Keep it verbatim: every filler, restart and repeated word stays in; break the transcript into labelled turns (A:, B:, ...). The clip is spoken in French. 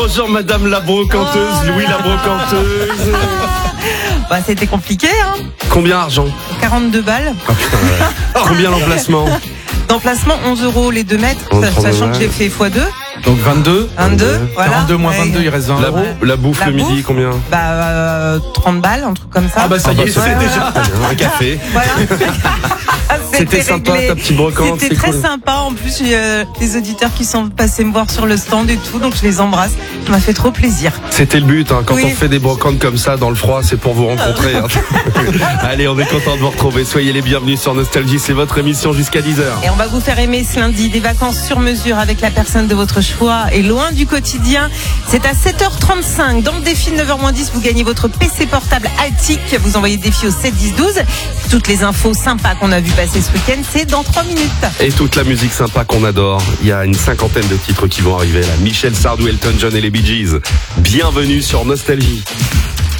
A: Bonjour Madame la brocanteuse,
B: Oh là
A: Louis la
B: là.
A: brocanteuse.
B: Bah, c'était compliqué, hein.
A: Combien argent?
B: quarante-deux balles.
A: Oh, putain, ouais. Combien l'emplacement?
B: D'emplacement, onze euros les deux mètres,
A: Oh, trop
B: sachant
A: dommage.
B: que j'ai fait fois deux.
C: Donc vingt-deux.
B: vingt-deux, voilà.
C: quarante-deux moins
B: Ouais.
C: vingt-deux, il reste vingt
A: La,
C: euros.
A: la bouffe
B: La
A: le midi,
B: bouffe.
A: combien?
B: Bah, euh, trente balles, un truc comme ça.
C: Ah bah ça y est,
A: c'est
B: ouais,
A: déjà
B: ouais.
A: un café.
B: Voilà.
A: C'était sympa,
B: réglé.
A: ta petite brocante,
B: C'était
A: c'est
B: très
A: cool.
B: sympa. En plus, j'ai euh, des auditeurs qui sont passés me voir sur le stand et tout, donc je les embrasse. Ça m'a fait trop plaisir.
A: C'était le but, hein. Quand
B: Oui.
A: on fait des brocantes comme ça dans le froid, c'est pour vous rencontrer. Hein. Allez, on est content de vous retrouver. Soyez les bienvenus sur Nostalgie, c'est votre émission jusqu'à dix heures.
B: Et on va vous faire aimer ce lundi des vacances sur mesure avec la personne de votre choix et loin du quotidien. C'est à sept heures trente-cinq. Dans le défi de neuf heures moins dix, vous gagnez votre P C portable Altic. Vous envoyez le défi au sept dix douze. Toutes les infos sympas qu'on a vu passer ce week-end, c'est dans trois minutes.
A: Et toute la musique sympa qu'on adore. Il y a une cinquantaine de titres qui vont arriver là. Michel Sardou, Elton John et les Bee Gees. Bienvenue sur Nostalgie.